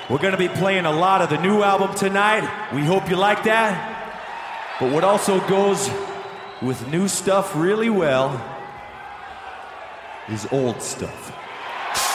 We're gonna be playing a lot of the new album tonight. We hope you like that. But what also goes with new stuff really well is old stuff.